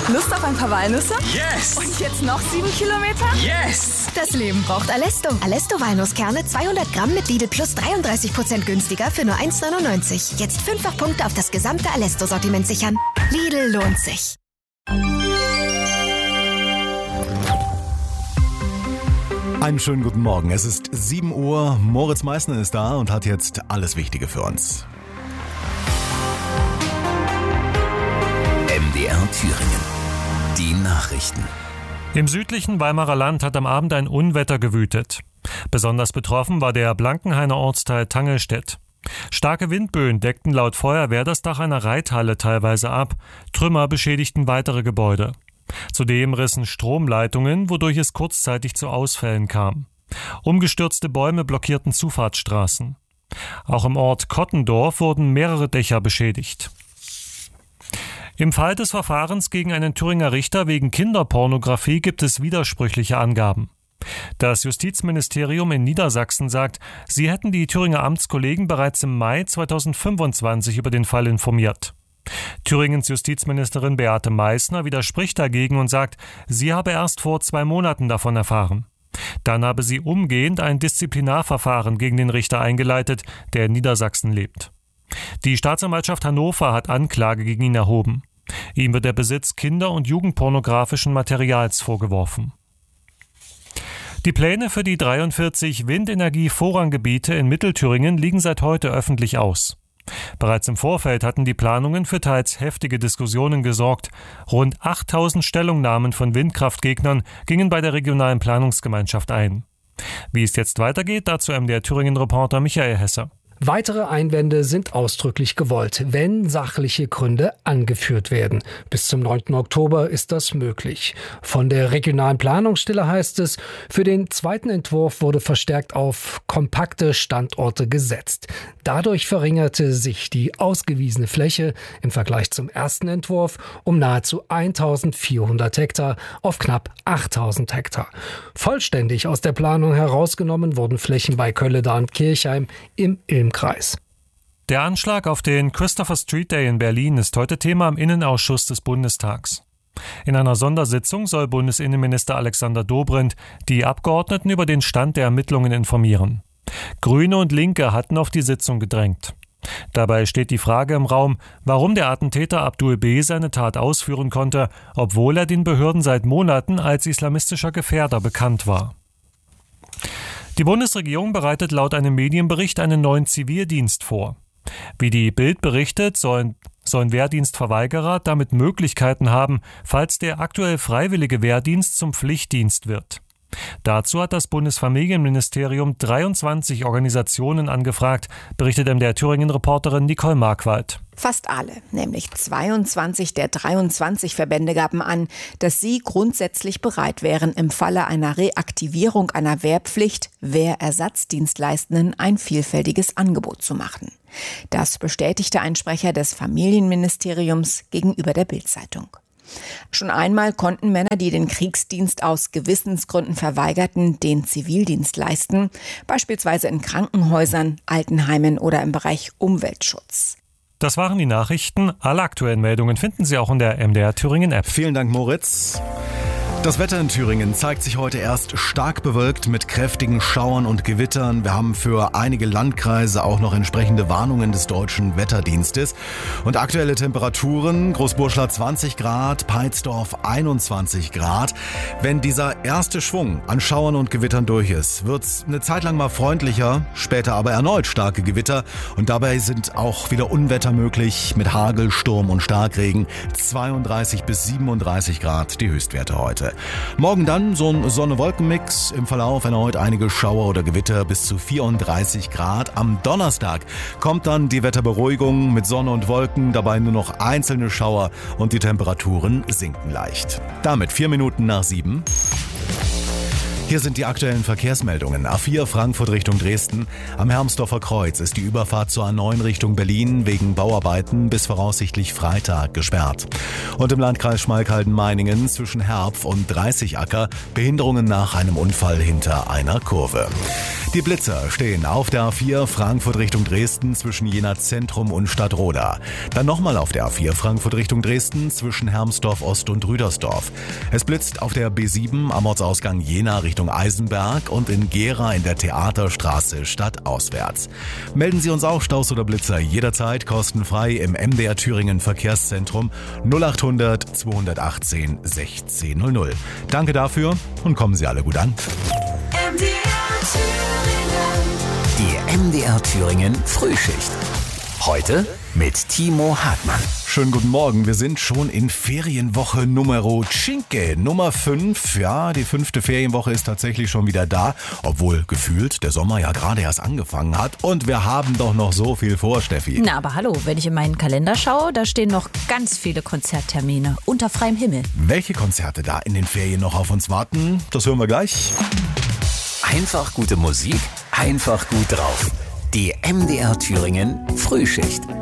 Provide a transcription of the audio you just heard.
Lust auf ein paar Walnüsse? Yes! Und jetzt noch 7 Kilometer? Yes! Das Leben braucht Alesto. Alesto Walnusskerne 200 Gramm mit Lidl Plus 33% günstiger für nur 1,99. Jetzt 5-fach Punkte auf das gesamte Alesto-Sortiment sichern. Lidl lohnt sich. Einen schönen guten Morgen. Es ist 7 Uhr. Moritz Meissner ist da und hat jetzt alles Wichtige für uns. MDR Thüringen. Die Nachrichten. Im südlichen Weimarer Land hat am Abend ein Unwetter gewütet. Besonders betroffen war der Blankenhainer Ortsteil Tangelstedt. Starke Windböen deckten laut Feuerwehr das Dach einer Reithalle teilweise ab. Trümmer beschädigten weitere Gebäude. Zudem rissen Stromleitungen, wodurch es kurzzeitig zu Ausfällen kam. Umgestürzte Bäume blockierten Zufahrtsstraßen. Auch im Ort Kottendorf wurden mehrere Dächer beschädigt. Im Fall des Verfahrens gegen einen Thüringer Richter wegen Kinderpornografie gibt es widersprüchliche Angaben. Das Justizministerium in Niedersachsen sagt, sie hätten die Thüringer Amtskollegen bereits im Mai 2025 über den Fall informiert. Thüringens Justizministerin Beate Meissner widerspricht dagegen und sagt, sie habe erst vor 2 Monaten davon erfahren. Dann habe sie umgehend ein Disziplinarverfahren gegen den Richter eingeleitet, der in Niedersachsen lebt. Die Staatsanwaltschaft Hannover hat Anklage gegen ihn erhoben. Ihm wird der Besitz kinder- und jugendpornografischen Materials vorgeworfen. Die Pläne für die 43 Windenergie-Vorranggebiete in Mittelthüringen liegen seit heute öffentlich aus. Bereits im Vorfeld hatten die Planungen für teils heftige Diskussionen gesorgt. Rund 8000 Stellungnahmen von Windkraftgegnern gingen bei der regionalen Planungsgemeinschaft ein. Wie es jetzt weitergeht, dazu MDR Thüringen-Reporter Michael Hesse. Weitere Einwände sind ausdrücklich gewollt, wenn sachliche Gründe angeführt werden. Bis zum 9. Oktober ist das möglich. Von der regionalen Planungsstelle heißt es, für den zweiten Entwurf wurde verstärkt auf kompakte Standorte gesetzt. Dadurch verringerte sich die ausgewiesene Fläche im Vergleich zum ersten Entwurf um nahezu 1400 Hektar auf knapp 8000 Hektar. Vollständig aus der Planung herausgenommen wurden Flächen bei Kölleda und Kirchheim im Ilmkreis. Der Anschlag auf den Christopher Street Day in Berlin ist heute Thema im Innenausschuss des Bundestags. In einer Sondersitzung soll Bundesinnenminister Alexander Dobrindt die Abgeordneten über den Stand der Ermittlungen informieren. Grüne und Linke hatten auf die Sitzung gedrängt. Dabei steht die Frage im Raum, warum der Attentäter Abdul B. seine Tat ausführen konnte, obwohl er den Behörden seit Monaten als islamistischer Gefährder bekannt war. Die Bundesregierung bereitet laut einem Medienbericht einen neuen Zivildienst vor. Wie die Bild berichtet, sollen Wehrdienstverweigerer damit Möglichkeiten haben, falls der aktuell freiwillige Wehrdienst zum Pflichtdienst wird. Dazu hat das Bundesfamilienministerium 23 Organisationen angefragt, berichtet MDR Thüringen-Reporterin Nicole Markwald. Fast alle, nämlich 22 der 23 Verbände gaben an, dass sie grundsätzlich bereit wären, im Falle einer Reaktivierung einer Wehrpflicht Wehrersatzdienstleistenden ein vielfältiges Angebot zu machen. Das bestätigte ein Sprecher des Familienministeriums gegenüber der Bild-Zeitung. Schon einmal konnten Männer, die den Kriegsdienst aus Gewissensgründen verweigerten, den Zivildienst leisten, beispielsweise in Krankenhäusern, Altenheimen oder im Bereich Umweltschutz. Das waren die Nachrichten. Alle aktuellen Meldungen finden Sie auch in der MDR Thüringen App. Vielen Dank, Moritz. Das Wetter in Thüringen zeigt sich heute erst stark bewölkt mit kräftigen Schauern und Gewittern. Wir haben für einige Landkreise auch noch entsprechende Warnungen des Deutschen Wetterdienstes. Und aktuelle Temperaturen, Großburschla 20 Grad, Peitzdorf 21 Grad. Wenn dieser erste Schwung an Schauern und Gewittern durch ist, wird's eine Zeit lang mal freundlicher, später aber erneut starke Gewitter. Und dabei sind auch wieder Unwetter möglich mit Hagel, Sturm und Starkregen. 32 bis 37 Grad die Höchstwerte heute. Morgen dann so ein Sonne-Wolken-Mix, im Verlauf erneut einige Schauer oder Gewitter bis zu 34 Grad. Am Donnerstag kommt dann die Wetterberuhigung mit Sonne und Wolken, dabei nur noch einzelne Schauer und die Temperaturen sinken leicht. Damit 4 Minuten nach 7. Hier sind die aktuellen Verkehrsmeldungen. A4 Frankfurt Richtung Dresden. Am Hermsdorfer Kreuz ist die Überfahrt zur A9 Richtung Berlin wegen Bauarbeiten bis voraussichtlich Freitag gesperrt. Und im Landkreis Schmalkalden-Meiningen zwischen Herpf und Dreißigacker Behinderungen nach einem Unfall hinter einer Kurve. Die Blitzer stehen auf der A4 Frankfurt Richtung Dresden zwischen Jena Zentrum und Stadtroda. Dann nochmal auf der A4 Frankfurt Richtung Dresden zwischen Hermsdorf Ost und Rüdersdorf. Es blitzt auf der B7 am Ortsausgang Jena Richtung Eisenberg und in Gera in der Theaterstraße stadtauswärts. Melden Sie uns auch Staus oder Blitzer jederzeit kostenfrei im MDR Thüringen Verkehrszentrum 0800 218 1600. Danke dafür und kommen Sie alle gut an. Die MDR Thüringen Frühschicht. Heute mit Timo Hartmann. Schönen guten Morgen, wir sind schon in Ferienwoche Numero 5. Nummer 5, ja, die 5. Ferienwoche ist tatsächlich schon wieder da, obwohl gefühlt der Sommer ja gerade erst angefangen hat und wir haben doch noch so viel vor, Steffi. Na, aber hallo, wenn ich in meinen Kalender schaue, da stehen noch ganz viele Konzerttermine unter freiem Himmel. Welche Konzerte da in den Ferien noch auf uns warten, das hören wir gleich. Einfach gute Musik, einfach gut drauf. Die MDR Thüringen Frühschicht.